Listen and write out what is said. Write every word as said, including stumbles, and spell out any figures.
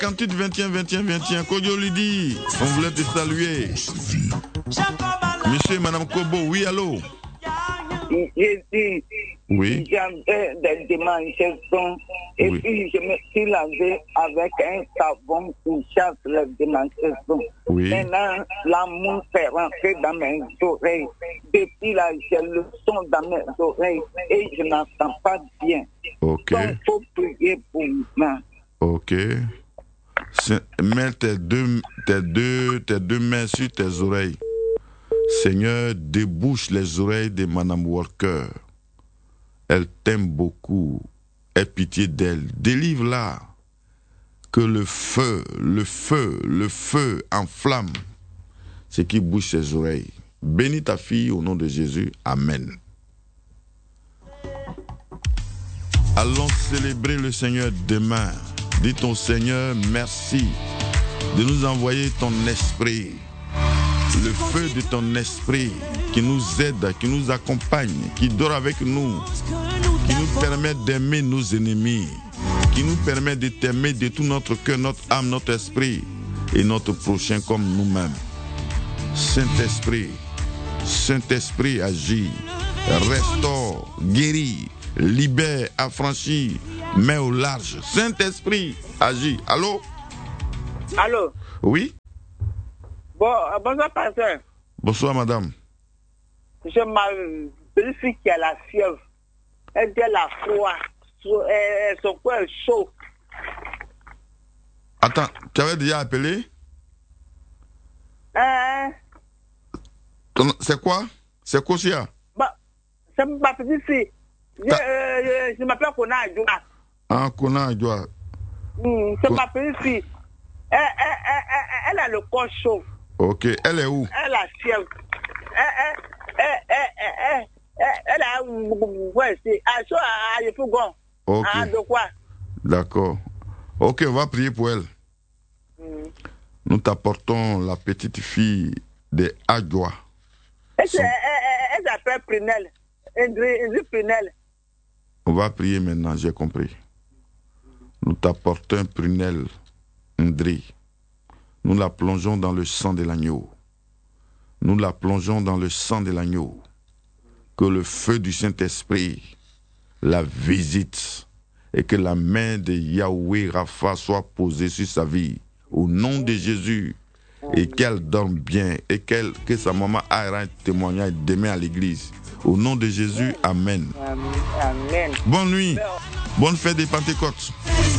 cinquante-huit vingt et un vingt et un vingt et un. Kodio Lidi, on voulait te saluer. Monsieur et Madame Kobo, oui, allô? J'ai dit, oui. J'avais des démangeaisons et oui. Puis je me suis lavé avec un savon qui chasse les démangeaisons. Oui. Maintenant, l'amour fait rentrer dans mes oreilles. Depuis là, j'ai le son dans mes oreilles et je n'entends pas bien. Ok. Donc, il faut prier pour moi. Ok. Mets tes deux, tes, deux, tes deux mains sur tes oreilles. Seigneur, débouche les oreilles de Madame Walker. Elle t'aime beaucoup. Aie pitié d'elle. Délivre-la. Que le feu, le feu, le feu enflamme ce qui bouche ses oreilles. Bénis ta fille au nom de Jésus. Amen. Allons célébrer le Seigneur demain. Dis ton Seigneur, merci de nous envoyer ton esprit. Le feu de ton esprit qui nous aide, qui nous accompagne, qui dort avec nous, qui nous permet d'aimer nos ennemis, qui nous permet de t'aimer de tout notre cœur, notre âme, notre esprit et notre prochain comme nous-mêmes. Saint-Esprit, Saint-Esprit agit, restaure, guérit, libère, affranchit, met au large. Saint-Esprit agit. Allô? Allô? Oui? Bon, bonsoir, pasteur. Bonsoir, madame. Je m'appelle fille qui a la fièvre. Elle dit la froid. Son corps est chaud. Attends, tu avais déjà appelé? Hein? C'est quoi? C'est quoi ça? Bah, c'est ma petite fille. Je, euh, je m'appelle Kona Adjoa. Ah, Kona Adjoa. Mm, c'est Ko... ma petite fille. Elle, elle, elle, elle a le corps chaud. Ok, elle est où? Elle a fièvre. Elle, elle, elle, elle, elle, elle a... Ouais, c'est... Elle a... Ok. Ah, de quoi? D'accord. Ok, on va prier pour elle. Mm. Nous t'apportons la petite fille de Adjoa. Elle, Son... elle, elle, elle s'appelle Prunelle. Indri Prunelle. On va prier maintenant, j'ai compris. Nous t'apportons Prunelle, Indri. Nous la plongeons dans le sang de l'agneau. Nous la plongeons dans le sang de l'agneau. Que le feu du Saint-Esprit la visite et que la main de Yahweh Rapha soit posée sur sa vie. Au nom de Jésus. Et qu'elle dorme bien. Et qu'elle, que sa maman aille un témoignage demain à l'église. Au nom de Jésus, amen. Amen. Bonne nuit. Bonne fête des Pentecôtes.